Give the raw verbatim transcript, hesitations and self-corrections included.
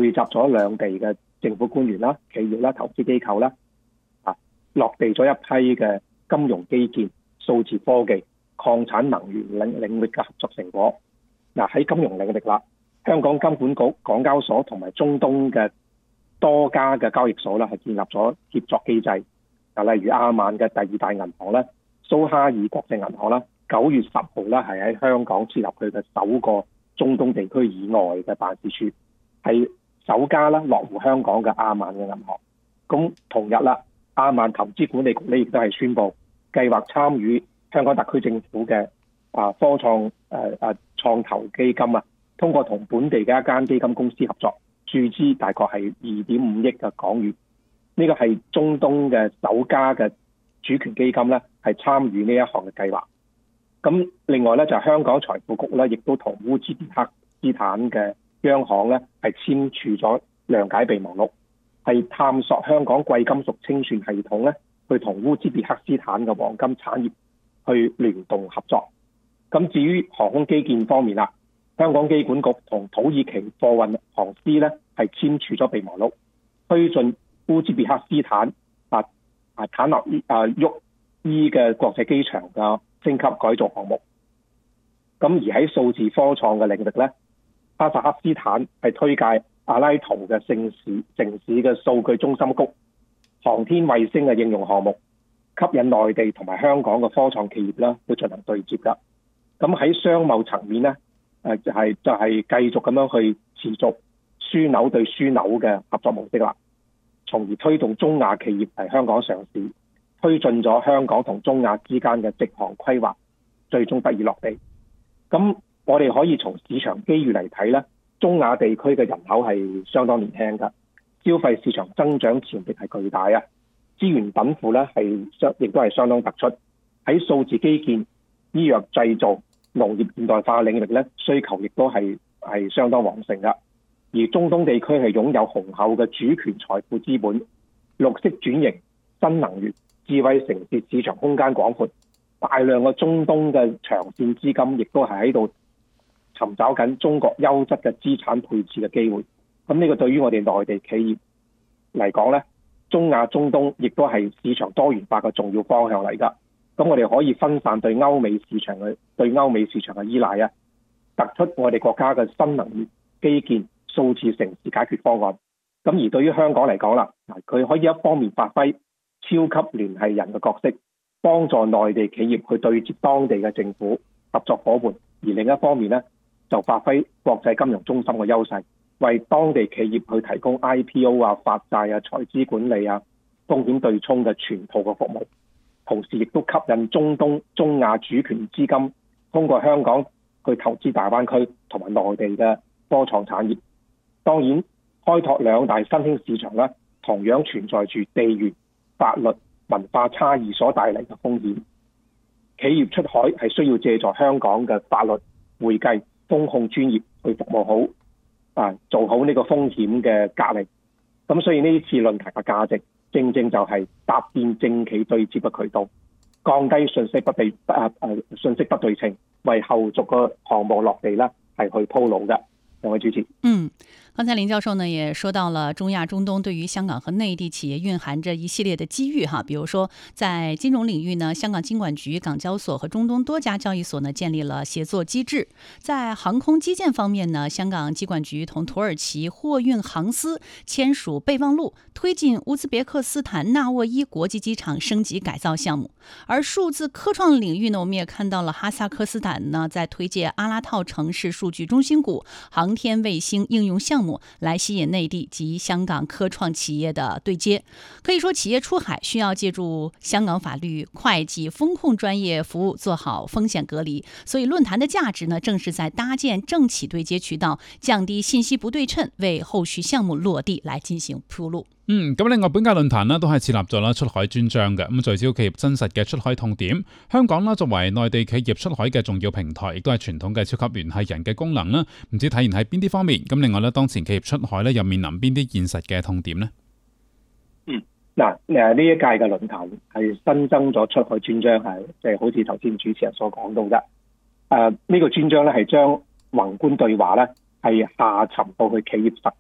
匯集咗兩地嘅政府官員啦、企業啦、投資機構啦，啊，落地咗一批嘅金融基建、數字科技、礦產能源領領域嘅合作成果。嗱、啊、喺金融領域啦，香港金管局、港交所同埋中東嘅多家嘅交易所啦，係建立咗協作機制。啊，例如亞曼嘅第二大銀行咧，蘇哈爾國際銀行啦，九月十號咧係喺香港設立佢嘅首個中東地區以外嘅辦事處，係首家啦落戶香港嘅亞曼嘅銀行。咁同日啦，亞曼投資管理局咧亦都係宣布計劃參與香港特區政府嘅啊科創誒誒創投基金啊，通過同本地嘅一間基金公司合作，注資大概係二點五億嘅港元。呢個係中東嘅首家嘅主權基金咧，係參與呢一項嘅計劃。咁另外咧就係香港財富局咧，亦都同烏茲別克斯坦嘅央行咧係簽署咗諒解備忘錄，係探索香港貴金屬清算系統咧，去同烏茲別克斯坦嘅黃金產業去聯動合作。咁至於航空基建方面啦，香港機管局同土耳其貨運航司咧係簽署咗備忘錄，推進烏茲別克斯坦啊啊坦納伊啊沃伊嘅國際機場嘅升級改造項目。咁而喺數字科創嘅領域咧，哈薩克斯坦係推介阿拉圖嘅城市城市嘅數據中心谷航天衛星嘅應用項目，吸引內地同埋香港嘅科創企業啦去進行對接㗎。咁喺商貿層面咧，誒就係、是、就係、是、繼續咁樣去持續樞紐對樞紐嘅合作模式啦，從而推動中亞企業喺香港上市，推進咗香港同中亞之間嘅直航規劃，最終得以落地。咁我哋可以從市場機遇嚟睇咧，中亞地區嘅人口係相當年輕㗎，消費市場增長潛力係巨大啊，資源稟賦咧係相亦都係相當突出。喺數字基建、醫藥製造、農業現代化領域咧，需求亦都係係相當旺盛㗎。而中東地區係擁有雄厚嘅主權財富資本，綠色轉型、新能源、智慧城市市場空間廣闊，大量嘅中東嘅長線資金亦都係喺度尋找緊中國優質嘅資產配置嘅機會。咁呢個對於我哋內地企業嚟講咧，中亞中東亦都係市場多元化嘅重要方向嚟㗎。咁我哋可以分散對歐美市場嘅對歐美市場嘅依賴啊，突出我哋國家嘅新能源、基建、數字城市解決方案。咁而對於香港嚟講啦，佢可以一方面發揮超級聯繫人嘅角色，幫助內地企業去對接當地嘅政府合作夥伴；而另一方面咧，就發揮國際金融中心嘅優勢，為當地企業去提供 I P O 啊、發債啊、財資管理啊、風險對沖嘅全套嘅服務。同時亦都吸引中東、中亞主權資金通過香港去投資大灣區同埋內地嘅科創產業。當然，開拓兩大新興市場咧，同樣存在住地緣、法律、文化差異所帶嚟嘅風險。企業出海係需要借助香港嘅法律、會計、風控專業去服務好啊，做好呢個風險嘅隔離。咁所以呢次論壇嘅價值，正正就係搭建政企對接嘅渠道，降低信息不對啊誒信息不對稱，為後續嘅項目落地咧係去鋪路嘅。兩位主持， 嗯。剛才林教授呢也說到了中亞中東對於香港和內地企業蘊含着一系列的機遇哈，比如說在金融領域呢，香港金管局、港交所和中東多家交易所呢建立了協作機制；在航空基建方面呢，香港機管局同土耳其貨運航司簽署備忘錄，推進烏茲別克斯坦納沃伊國際機場升級改造項目。而數字科創領域呢，我們也看到了哈薩克斯坦呢在推介阿拉套城市數據中心股、航天衛星應用項目，來吸引內地及香港科創企業的對接。可以說企業出海需要借助香港法律、會計、風控專業服務，做好風險隔離。所以論壇的價值呢，正是在搭建政企對接渠道，降低信息不對稱，為後續項目落地來進行鋪路。 嗯，咁另外本屆論壇呢都係設立咗啦出海專章嘅，咁聚焦企業真實嘅出海痛點。香港啦作為內地企業出海嘅重要平台，亦都係傳統嘅超級聯繫人嘅功能啦。唔知體現喺邊啲方面？咁另外咧，當前企業出海咧又面臨邊啲現實嘅痛點呢？ 嗯，嗱誒呢一屆嘅論壇係新增咗出海專章，係即係好似頭先主持人所講到嘅。誒、呃、呢、這個專章咧係將宏觀對話咧係下沉到去企業實